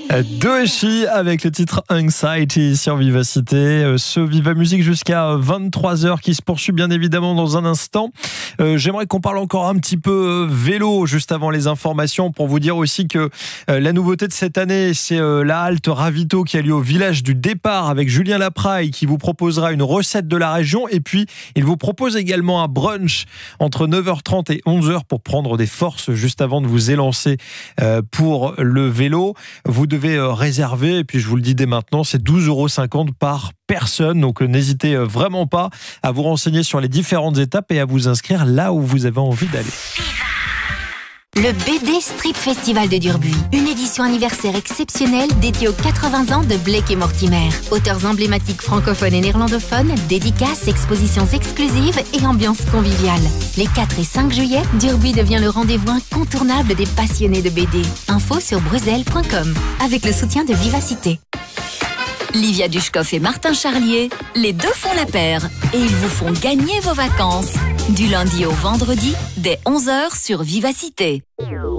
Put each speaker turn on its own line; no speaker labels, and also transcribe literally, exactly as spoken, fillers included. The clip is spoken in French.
Doeshi avec le titre Anxiety sur Vivacité. Ce Viva Musique jusqu'à vingt-trois heures qui se poursuit bien évidemment dans un instant. Euh, j'aimerais qu'on parle encore un petit peu vélo juste avant les informations pour vous dire aussi que euh, la nouveauté de cette année, c'est euh, la halte Ravito qui a lieu au village du départ avec Julien Lapraille qui vous proposera une recette de la région et puis il vous propose également un brunch entre neuf heures trente et onze heures pour prendre des forces juste avant de vous élancer euh, pour le vélo. Vous devez réserver et puis je vous le dis dès maintenant, c'est douze euros cinquante par personne, donc n'hésitez vraiment pas à vous renseigner sur les différentes étapes et à vous inscrire là où vous avez envie d'aller.
Le B D Strip Festival de Durbuy, une édition anniversaire exceptionnelle dédiée aux quatre-vingts ans de Blake et Mortimer. Auteurs emblématiques francophones et néerlandophones, dédicaces, expositions exclusives et ambiance conviviale. Les quatre et cinq juillet, Durbuy devient le rendez-vous incontournable des passionnés de B D. Info sur bruxelles point com, avec le soutien de Vivacité.
Livia Dushkov et Martin Charlier, les deux font la paire et ils vous font gagner vos vacances. Du lundi au vendredi, dès onze heures sur Vivacité.